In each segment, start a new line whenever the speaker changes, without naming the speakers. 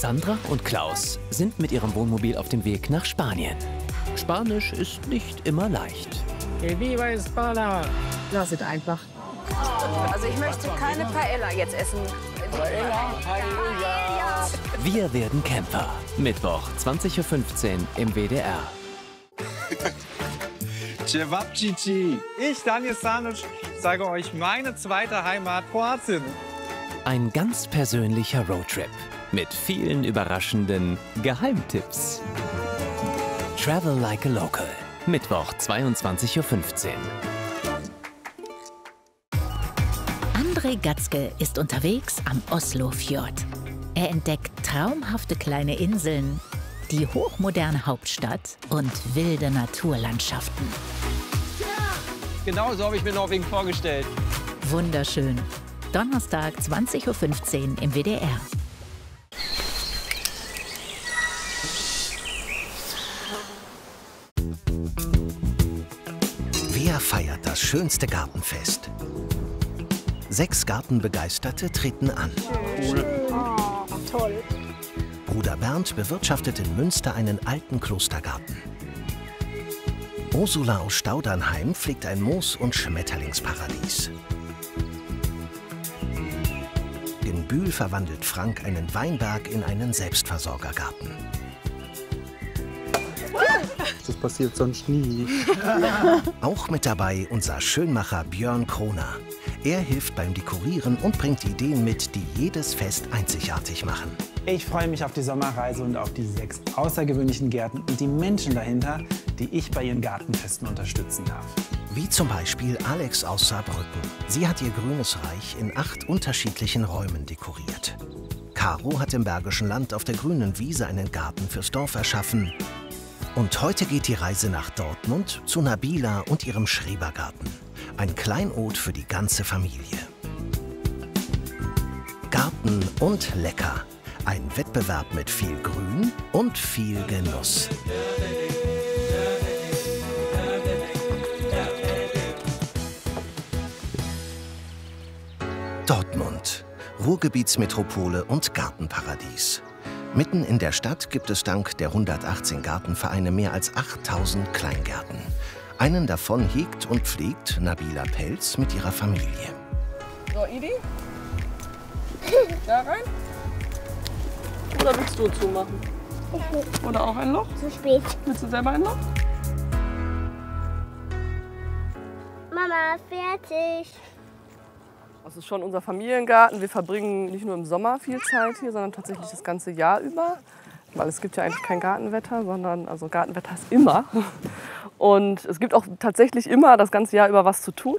Sandra und Klaus sind mit ihrem Wohnmobil auf dem Weg nach Spanien. Spanisch ist nicht immer leicht.
Viva España!
Lass es einfach.
Also ich möchte keine Paella jetzt essen.
Halleluja!
Wir werden Camper. Mittwoch, 20:15 Uhr im WDR.
Cevapcici. Ich, Daniel Stanic, sage euch meine zweite Heimat, Kroatien.
Ein ganz persönlicher Roadtrip mit vielen überraschenden Geheimtipps. Travel like a local. Mittwoch, 22:15 Uhr.
André Gatzke ist unterwegs am Oslofjord. Er entdeckt traumhafte kleine Inseln, die hochmoderne Hauptstadt und wilde Naturlandschaften.
Genau so habe ich mir Norwegen vorgestellt.
Wunderschön. Donnerstag, 20:15 Uhr im WDR.
Wer feiert das schönste Gartenfest? 6 Gartenbegeisterte treten an.
Oh, toll.
Bruder Bernd bewirtschaftet in Münster einen alten Klostergarten. Ursula aus Staudernheim pflegt ein Moos- und Schmetterlingsparadies. In Bühl verwandelt Frank einen Weinberg in einen Selbstversorgergarten.
Das passiert sonst nie.
Auch mit dabei unser Schönmacher Björn Kroner. Er hilft beim Dekorieren und bringt Ideen mit, die jedes Fest einzigartig machen.
Ich freue mich auf die Sommerreise und auf die 6 außergewöhnlichen Gärten und die Menschen dahinter, die ich bei ihren Gartenfesten unterstützen darf.
Wie zum Beispiel Alex aus Saarbrücken. Sie hat ihr grünes Reich in 8 unterschiedlichen Räumen dekoriert. Caro hat im Bergischen Land auf der grünen Wiese einen Garten fürs Dorf erschaffen. Und heute geht die Reise nach Dortmund zu Nabila und ihrem Schrebergarten. Ein Kleinod für die ganze Familie. Garten und lecker. Ein Wettbewerb mit viel Grün und viel Genuss. Dortmund, Ruhrgebietsmetropole und Gartenparadies. Mitten in der Stadt gibt es dank der 118 Gartenvereine mehr als 8000 Kleingärten. Einen davon hegt und pflegt Nabila Pelz mit ihrer Familie.
So, Idi? Da rein? Oder willst du zumachen? Oder auch ein Loch?
Zu spät.
Willst du selber ein Loch?
Mama, fertig.
Das ist schon unser Familiengarten. Wir verbringen nicht nur im Sommer viel Zeit hier, sondern tatsächlich das ganze Jahr über. Weil es gibt ja eigentlich kein Gartenwetter, sondern also Gartenwetter ist immer. Und es gibt auch tatsächlich immer das ganze Jahr über was zu tun.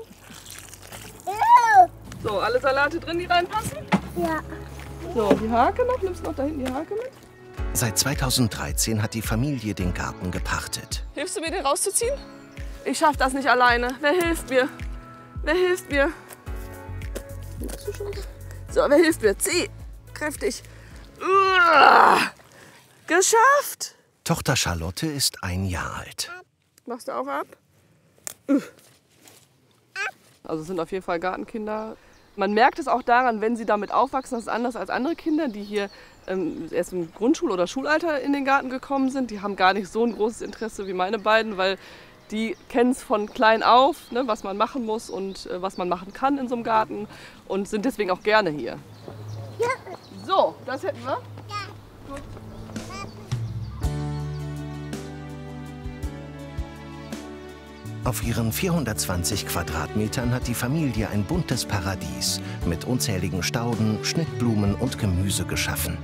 So, alle Salate drin, die reinpassen?
Ja.
So, die Hake noch. Nimmst du noch da hinten die Hake mit?
Seit 2013 hat die Familie den Garten gepachtet.
Hilfst du mir, den rauszuziehen? Ich schaff das nicht alleine. Wer hilft mir? Wer hilft mir? So, wer hilft mir? Zieh! Kräftig. Geschafft!
Tochter Charlotte ist 1 Jahr alt.
Machst du auch ab? Also es sind auf jeden Fall Gartenkinder. Man merkt es auch daran, wenn sie damit aufwachsen, das ist anders als andere Kinder, die hier erst im Grundschul- oder Schulalter in den Garten gekommen sind. Die haben gar nicht so ein großes Interesse wie meine beiden, weil die kennen es von klein auf, ne, was man machen muss und was man machen kann in so einem Garten und sind deswegen auch gerne hier.
Ja.
So, das hätten wir.
Ja.
Gut.
Auf ihren 420 Quadratmetern hat die Familie ein buntes Paradies mit unzähligen Stauden, Schnittblumen und Gemüse geschaffen.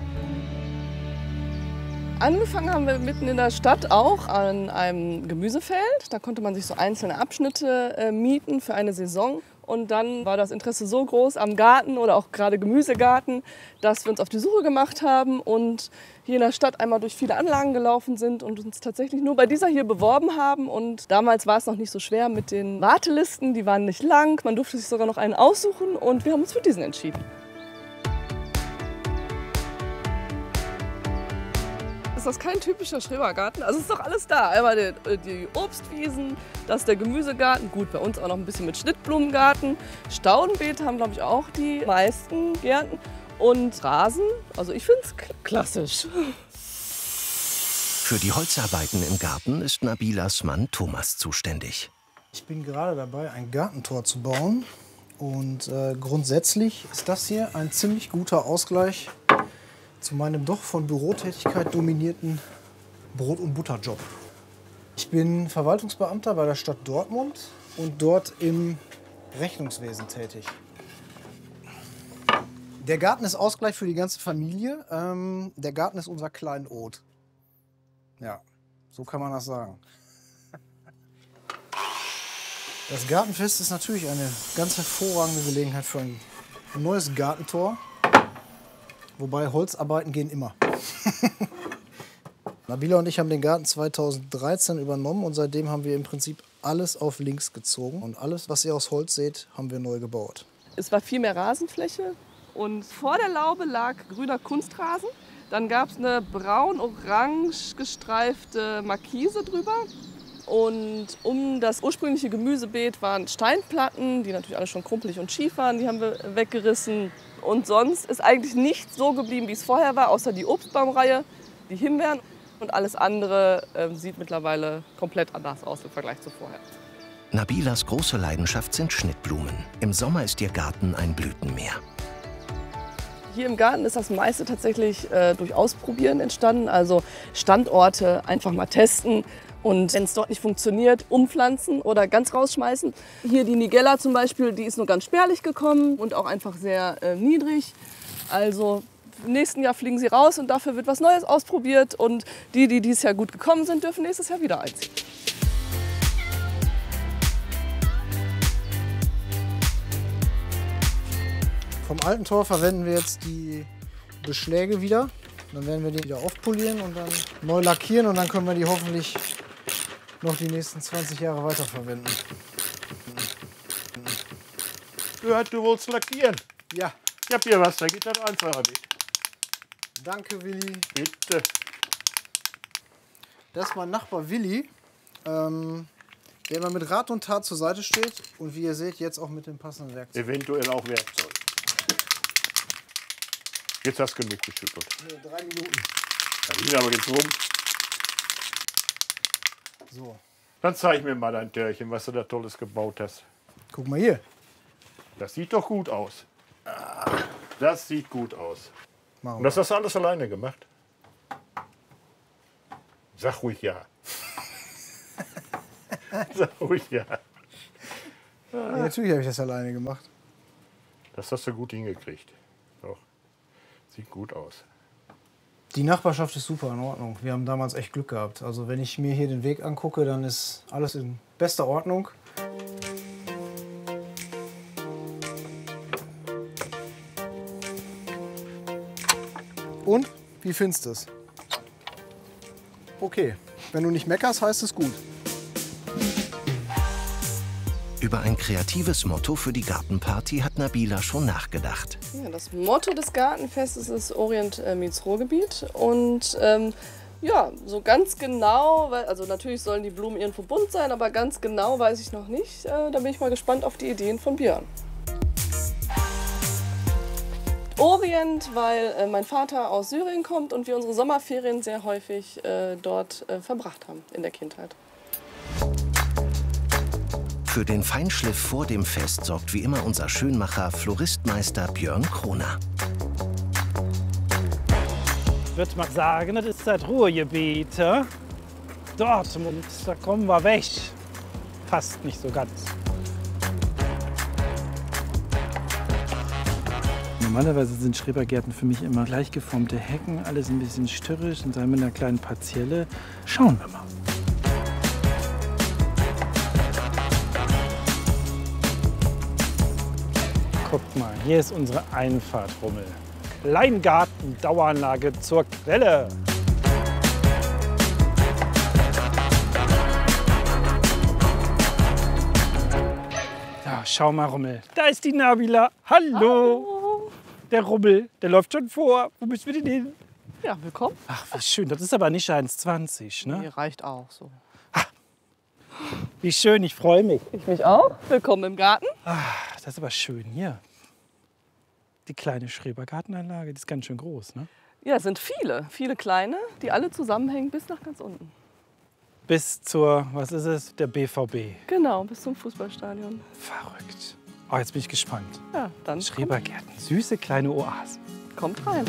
Angefangen haben wir mitten in der Stadt auch an einem Gemüsefeld. Da konnte man sich so einzelne Abschnitte mieten für eine Saison. Und dann war das Interesse so groß am Garten oder auch gerade Gemüsegarten, dass wir uns auf die Suche gemacht haben und hier in der Stadt einmal durch viele Anlagen gelaufen sind und uns tatsächlich nur bei dieser hier beworben haben. Und damals war es noch nicht so schwer mit den Wartelisten, die waren nicht lang. Man durfte sich sogar noch einen aussuchen und wir haben uns für diesen entschieden. Ist das kein typischer Schrebergarten? Also es ist doch alles da. Einmal die Obstwiesen, das ist der Gemüsegarten. Gut, bei uns auch noch ein bisschen mit Schnittblumengarten. Staudenbeete haben, glaube ich, auch die meisten Gärten. Und Rasen, also ich finde es klassisch.
Für die Holzarbeiten im Garten ist Nabilas Mann Thomas zuständig.
Ich bin gerade dabei, ein Gartentor zu bauen. Und grundsätzlich ist das hier ein ziemlich guter Ausgleich zu meinem doch von Bürotätigkeit dominierten Brot- und Butterjob. Ich bin Verwaltungsbeamter bei der Stadt Dortmund und dort im Rechnungswesen tätig. Der Garten ist Ausgleich für die ganze Familie. Der Garten ist unser Kleinod. Ja, so kann man das sagen. Das Gartenfest ist natürlich eine ganz hervorragende Gelegenheit für ein neues Gartentor. Wobei Holzarbeiten gehen immer. Nabila und ich haben den Garten 2013 übernommen und seitdem haben wir im Prinzip alles auf links gezogen. Und alles, was ihr aus Holz seht, haben wir neu gebaut.
Es war viel mehr Rasenfläche und vor der Laube lag grüner Kunstrasen. Dann gab es eine braun-orange gestreifte Markise drüber. Und um das ursprüngliche Gemüsebeet waren Steinplatten, die natürlich alle schon krumpelig und schief waren, die haben wir weggerissen. Und sonst ist eigentlich nichts so geblieben, wie es vorher war, außer die Obstbaumreihe, die Himbeeren. Und alles andere sieht mittlerweile komplett anders aus im Vergleich zu vorher.
Nabilas große Leidenschaft sind Schnittblumen. Im Sommer ist ihr Garten ein Blütenmeer.
Hier im Garten ist das meiste tatsächlich durch Ausprobieren entstanden. Also Standorte einfach mal testen. Und wenn es dort nicht funktioniert, umpflanzen oder ganz rausschmeißen. Hier die Nigella zum Beispiel, die ist nur ganz spärlich gekommen und auch einfach sehr niedrig. Also im nächsten Jahr fliegen sie raus und dafür wird was Neues ausprobiert. Und die dieses Jahr gut gekommen sind, dürfen nächstes Jahr wieder einziehen.
Vom alten Tor verwenden wir jetzt die Beschläge wieder. Dann werden wir die wieder aufpolieren und dann neu lackieren und dann können wir die hoffentlich noch die nächsten 20 Jahre weiterverwenden.
Du willst lackieren?
Ja.
Ich hab hier was, da geht das einfacher mit.
Danke, Willi.
Bitte.
Das ist mein Nachbar Willi, der immer mit Rat und Tat zur Seite steht und wie ihr seht, jetzt auch mit dem passenden Werkzeug.
Eventuell auch Werkzeug. Jetzt hast du genug geschüttelt.
3 Minuten.
Da liegen aber jetzt rum.
So.
Dann zeig mir mal dein Törchen, was du da Tolles gebaut hast.
Guck mal hier.
Das sieht doch gut aus. Das sieht gut aus.
Machen
Und das hast du alles alleine gemacht? Sag ruhig ja. Sag ruhig ja.
Ja, natürlich habe ich das alleine gemacht.
Das hast du gut hingekriegt. Doch. Sieht gut aus.
Die Nachbarschaft ist super in Ordnung. Wir haben damals echt Glück gehabt. Also wenn ich mir hier den Weg angucke, dann ist alles in bester Ordnung. Und? Wie findest du es? Okay. Wenn du nicht meckerst, heißt es gut.
Über ein kreatives Motto für die Gartenparty hat Nabila schon nachgedacht.
Ja, das Motto des Gartenfestes ist Orient meets Ruhrgebiet. Und ja, so ganz genau, also natürlich sollen die Blumen irgendwo bunt sein, aber ganz genau weiß ich noch nicht. Da bin ich mal gespannt auf die Ideen von Björn. Orient, weil mein Vater aus Syrien kommt und wir unsere Sommerferien sehr häufig dort verbracht haben in der Kindheit.
Für den Feinschliff vor dem Fest sorgt wie immer unser Schönmacher Floristmeister Björn Kroner.
Ich würde mal sagen, das ist das Ruhrgebiet. Dortmund, da kommen wir weg. Passt nicht so ganz.
Normalerweise sind Schrebergärten für mich immer gleich geformte Hecken, alles ein bisschen störrisch und dann mit einer kleinen Partielle. Schauen wir mal.
Guckt mal, hier ist unsere Einfahrtrummel. Kleingarten, Daueranlage zur Quelle. Ja, schau mal, Rummel. Da ist die Nabila. Hallo.
Hallo.
Der Rummel, der läuft schon vor. Wo müssen wir denn hin?
Ja, willkommen.
Ach, wie schön. Das ist aber nicht 1,20, ne?
Nee, reicht auch so.
Wie schön, ich freue mich.
Ich mich auch. Willkommen im Garten.
Ah, das ist aber schön hier. Die kleine Schrebergartenanlage, die ist ganz schön groß, ne?
Ja, es sind viele kleine, die alle zusammenhängen bis nach ganz unten.
Bis zur, was ist es, der BVB.
Genau, bis zum Fußballstadion.
Verrückt. Oh, jetzt bin ich gespannt.
Ja, dann
Schrebergärten, süße kleine Oasen.
Kommt rein.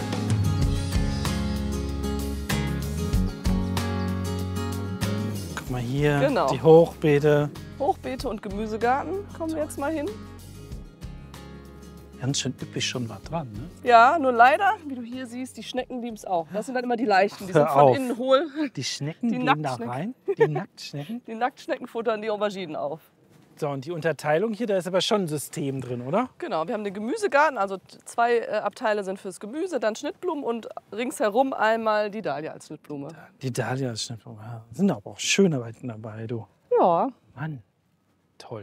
Guck mal hier,
Genau.
die Hochbeete.
Hochbeete und Gemüsegarten kommen wir jetzt mal hin.
Ganz schön üppig schon was dran, ne?
Ja, nur leider, wie du hier siehst, die Schnecken lieben es auch. Das sind dann immer die leichten, die
Hör
sind von
auf.
innen hohl.
Die Schnecken
Die
gehen da
Nacktschnecken.
rein? Die Nacktschnecken?
Die Nacktschnecken futtern die Auberginen auf.
So, und die Unterteilung hier, da ist aber schon ein System drin, oder?
Genau, wir haben den Gemüsegarten, also 2 Abteile sind fürs Gemüse, dann Schnittblumen und ringsherum einmal die Dahlia als Schnittblume.
Die Dahlia als Schnittblume. Ja. Sind aber auch schöne Weiten dabei, du.
Ja.
Mann, toll.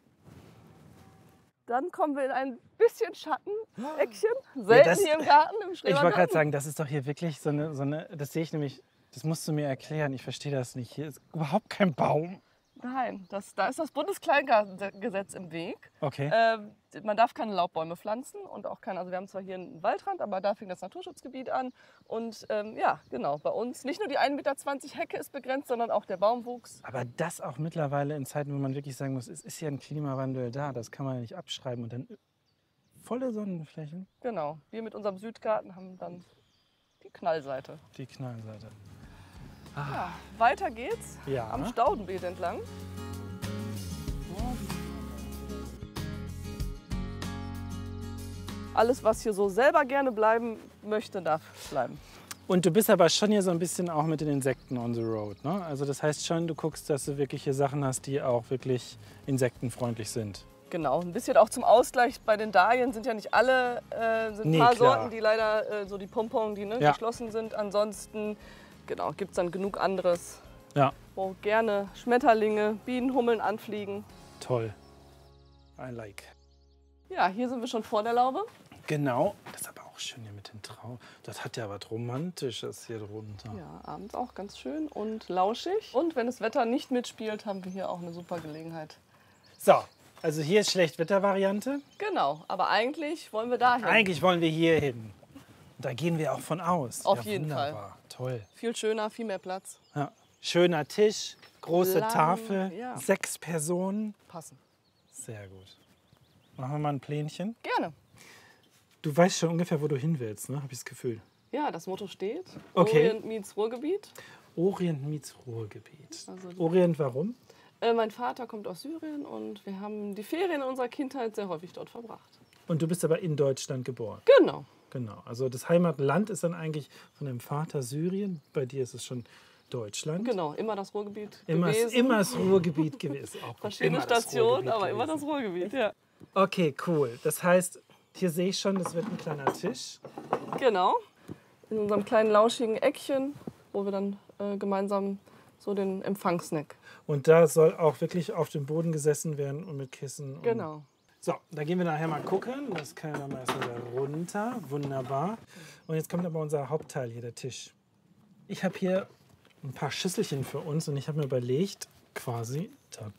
Dann kommen wir in ein bisschen Schatten-Eckchen. Selten
das-
hier im Garten, im
Ich wollte gerade
Schrebergarten.
sagen, das ist doch hier wirklich so eine, das sehe ich nämlich, das musst du mir erklären, ich verstehe das nicht. Hier ist überhaupt kein Baum.
Nein, da ist das Bundeskleingartengesetz im Weg.
Okay.
Man darf keine Laubbäume pflanzen und auch keine, also wir haben zwar hier einen Waldrand, aber da fing das Naturschutzgebiet an. Und ja, genau, bei uns nicht nur die 1,20 Meter Hecke ist begrenzt, sondern auch der Baumwuchs.
Aber das auch mittlerweile in Zeiten, wo man wirklich sagen muss, es ist ja ein Klimawandel da, das kann man ja nicht abschreiben. Und dann volle Sonnenflächen.
Genau, wir mit unserem Südgarten haben dann die Knallseite.
Die Knallseite.
Ja, weiter geht's
Ja.
am Staudenbeet entlang. Alles, was hier so selber gerne bleiben möchte, darf bleiben.
Und du bist aber schon hier so ein bisschen auch mit den Insekten on the road, ne? Also das heißt schon, du guckst, dass du wirklich hier Sachen hast, die auch wirklich insektenfreundlich sind.
Genau, ein bisschen auch zum Ausgleich. Bei den Dahlien sind ja nicht alle, sind ein paar
klar.
Sorten, die leider so die Pompon, die
Ja.
geschlossen sind. Ansonsten genau, gibt es dann genug anderes,
Ja,
wo gerne Schmetterlinge, Bienen, Hummeln anfliegen.
toll. I like.
Ja, hier sind wir schon vor der Laube.
Genau. Das ist aber auch schön hier mit den Trauben. Das hat ja was Romantisches hier drunter.
Ja, abends auch ganz schön und lauschig. Und wenn das Wetter nicht mitspielt, haben wir hier auch eine super Gelegenheit.
So, also hier ist Schlechtwetter-Variante.
Genau, aber eigentlich wollen wir dahin.
Eigentlich wollen wir hier hin. Und da gehen wir auch von aus.
Auf
ja,
jeden Fall.
wunderbar. Toll.
Viel schöner, viel mehr Platz.
Ja. Schöner Tisch, große
Lang,
Tafel,
ja.
6 Personen.
Passen.
Sehr gut. Machen wir mal ein Plänchen.
Gerne.
Du weißt schon ungefähr, wo du hin willst, ne? Habe ich das Gefühl.
Ja, das Motto steht.
Okay.
Orient meets Ruhrgebiet.
Orient meets Ruhrgebiet.
Also-
Orient warum?
Mein Vater kommt aus Syrien und wir haben die Ferien in unserer Kindheit sehr häufig dort verbracht.
Und du bist aber in Deutschland geboren.
Genau.
Genau. Also das Heimatland ist dann eigentlich von deinem Vater Syrien. Bei dir ist es schon Deutschland.
Genau, immer das Ruhrgebiet
Immer,
gewesen.
immer das Ruhrgebiet gewesen. Auch gut.
Verschiedene
Immer das
Stationen,
Ruhrgebiet
aber immer
gewesen.
das Ruhrgebiet, ja.
Okay, cool. Das heißt, hier sehe ich schon, das wird ein kleiner Tisch.
Genau. In unserem kleinen lauschigen Eckchen, wo wir dann gemeinsam so den Empfangssnack.
Und da soll auch wirklich auf dem Boden gesessen werden und mit Kissen. Und
Genau.
so, da gehen wir nachher mal gucken. Das können wir dann mal erst wieder runter. Wunderbar. Und jetzt kommt aber unser Hauptteil hier, der Tisch. Ich habe hier ein paar Schüsselchen für uns und ich habe mir überlegt, quasi,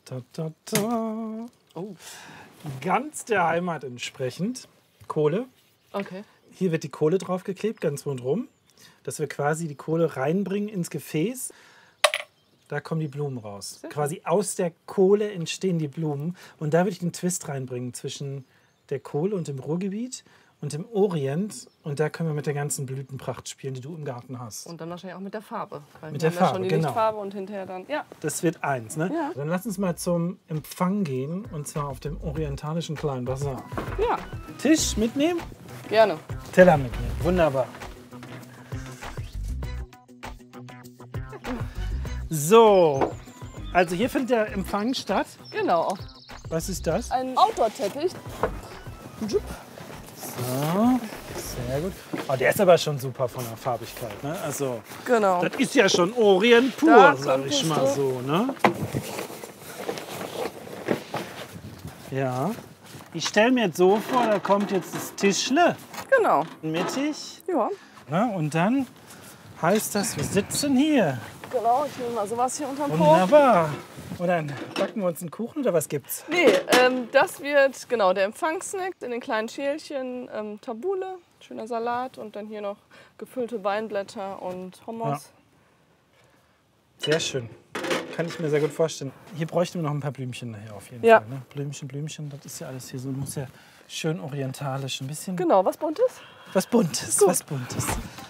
Oh.
ganz der Heimat entsprechend, Kohle.
Okay.
Hier wird die Kohle draufgeklebt, ganz rundherum, dass wir quasi die Kohle reinbringen ins Gefäß. Da kommen die Blumen raus. Quasi aus der Kohle entstehen die Blumen. Und da würde ich den Twist reinbringen zwischen der Kohle und dem Ruhrgebiet und dem Orient. Und da können wir mit der ganzen Blütenpracht spielen, die du im Garten hast.
Und dann wahrscheinlich auch mit der Farbe. Weil
Mit
wir
der
haben ja
Farbe,
schon die
genau.
Lichtfarbe und hinterher dann, ja.
Das wird eins, ne?
Ja.
Dann lass uns mal zum Empfang gehen. Und zwar auf dem orientalischen kleinen Basar.
Ja,
Tisch mitnehmen,
gerne.
Teller mitnehmen. Wunderbar. So, also hier findet der Empfang statt.
Genau.
Was ist das?
Ein Outdoor-Teppich.
So, sehr gut. Oh, der ist aber schon super von der Farbigkeit, ne? Also,
Genau.
das ist ja schon Orient pur,
Da
sag ich
könntest
mal
du-
so, ne? Ja. Ich stelle mir jetzt so vor, da kommt jetzt das Tischle
Genau.
mittig.
Ja.
Ne? Und dann heißt das, wir sitzen hier.
Genau, ich nehme mal sowas hier unterm Po.
Wunderbar. Und dann backen wir uns einen Kuchen oder was gibt's?
Nee, das wird genau der Empfangssnack in den kleinen Schälchen. Tabule, schöner Salat und dann hier noch gefüllte Weinblätter und Hummus.
Ja. Sehr schön. Kann ich mir sehr gut vorstellen. Hier bräuchten wir noch ein paar Blümchen nachher auf jeden
Ja.
Fall. Ne? Blümchen, das ist ja alles hier so, muss ja schön orientalisch ein bisschen.
Genau, was Buntes?
Was Buntes, was Buntes.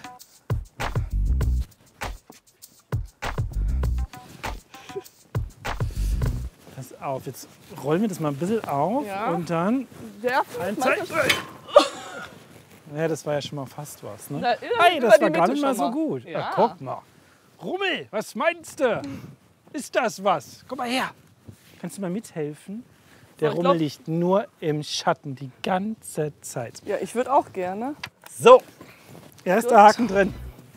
Pass auf, jetzt rollen wir das mal ein bisschen auf
Ja.
und dann
Werfen?
Ja, das war ja schon mal fast was, ne?
Na,
Hey, das war gar
Mitte
nicht mal
schon
so gut.
Ja.
Ach, guck mal. Rummel, was meinst du? Ist das was? Komm mal her. Kannst du mal mithelfen? Der
Ich
Rummel
glaub-
liegt nur im Schatten die ganze Zeit.
Ja, ich würde auch gerne.
So, erster
Gut.
Haken drin.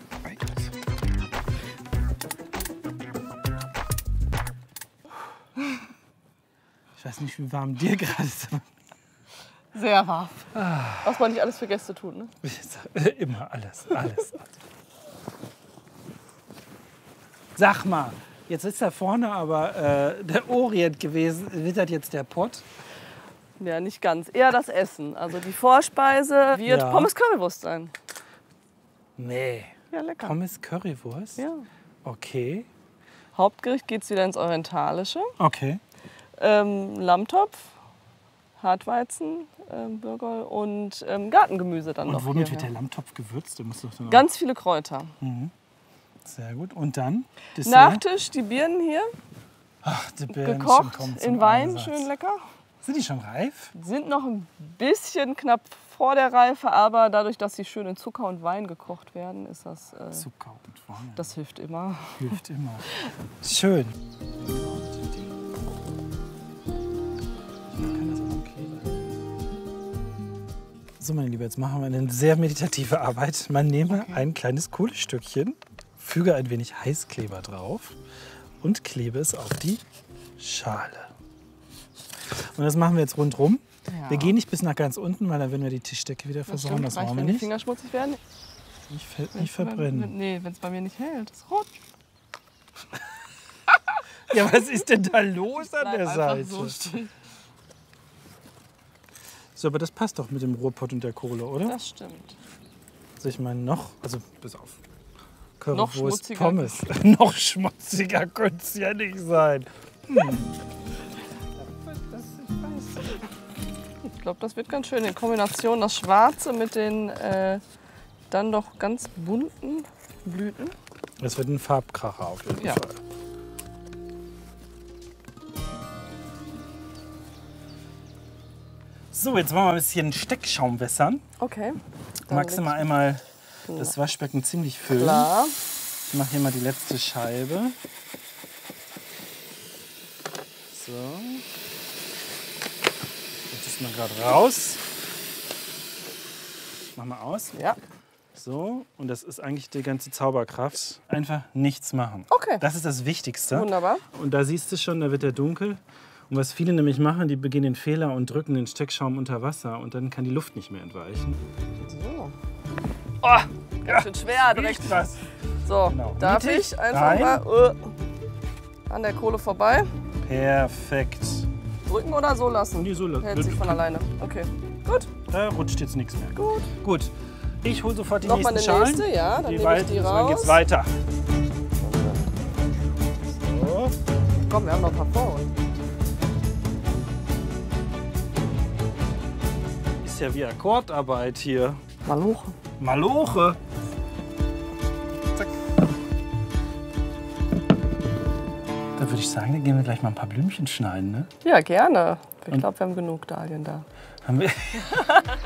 Ich weiß nicht, wie warm dir gerade ist.
Sehr warm. Was man nicht alles für Gäste tut, ne?
Immer alles. Sag mal, jetzt ist da vorne aber der Orient gewesen. Wird das jetzt der Pott?
Ja, nicht ganz. Eher das Essen. Also die Vorspeise wird
Ja.
Pommes Currywurst sein.
Nee.
Ja, lecker.
Pommes Currywurst?
Ja.
Okay.
Hauptgericht geht es wieder ins Orientalische.
Okay.
Lammtopf, Hartweizen, Bürgel und Gartengemüse dann noch.
Und womit
hierher.
wird der Lammtopf gewürzt? Der muss doch dann
Ganz viele Kräuter.
Sehr gut. Und dann? Dessert?
Nachtisch, die Birnen hier.
Ach, die Birnen
Gekocht
kommen zum
in Wein,
Einsatz.
schön lecker.
Sind die schon reif?
Sind noch ein bisschen knapp vor der Reife, aber dadurch, dass sie schön in Zucker und Wein gekocht werden, ist das.
Zucker und Wein.
Das hilft immer.
Hilft immer. Schön. So, meine Liebe, jetzt machen wir eine sehr meditative Arbeit. Man nehme ein kleines Kohlestückchen, füge ein wenig Heißkleber drauf und klebe es auf die Schale. Und das machen wir jetzt rundrum.
Ja.
Wir gehen nicht bis nach ganz unten, weil dann würden wir die Tischdecke wieder versauen. Das
reicht,
wollen wir
wenn die
nicht.
Finger schmutzig werden.
Nicht verbrennen.
Nee, wenn es bei mir nicht hält. Das rutscht.
Ja, was ist denn da los an der
Bleib
Seite?
einfach so stehen.
So, aber das passt doch mit dem Rohrpott und der Kohle, oder?
Das stimmt.
Also ich meine noch, also bis auf
Noch
Currywurst,
schmutziger.
Pommes. Noch schmutziger könnte es ja nicht sein.
Ich glaube, das wird ganz schön in Kombination das Schwarze mit den dann doch ganz bunten Blüten.
Das wird ein Farbkracher auf jeden
Ja.
Fall. So, jetzt wollen wir ein bisschen Steckschaum wässern.
Okay. Dann
Magst du mal einmal das Waschbecken ziemlich füllen?
Klar.
Ich mache hier mal die letzte Scheibe. So. Jetzt ist mal gerade raus. Mach mal aus.
Ja.
So, und das ist eigentlich die ganze Zauberkraft. Einfach nichts machen.
Okay.
Das ist das Wichtigste.
Wunderbar.
Und da siehst du schon, da wird er dunkel. Und was viele nämlich machen, die begehen den Fehler und drücken den Steckschaum unter Wasser und dann kann die Luft nicht mehr entweichen.
So.
Oh,
Ganz schön schwer direkt.
Was.
So,
Genau.
darf
Mittig
ich einfach
rein.
mal an der Kohle vorbei?
Perfekt.
Drücken oder so lassen?
Nee, so lassen.
Hält sich von alleine. Okay. Gut.
Da rutscht jetzt nichts mehr.
Gut.
Gut. Ich hole sofort die
Noch mal
nächsten
eine
Schalen.
nächste, ja, dann nehme ich
weit-
die
Dann geht's
raus.
weiter. So.
Komm, wir haben noch ein paar vor uns.
Ist ja wie Akkordarbeit hier.
Maloche.
Maloche. Zack. Dann würde ich sagen, dann gehen wir gleich mal ein paar Blümchen schneiden, ne?
Ja, gerne. Ich glaube, wir haben genug Dahlien da.
Haben wir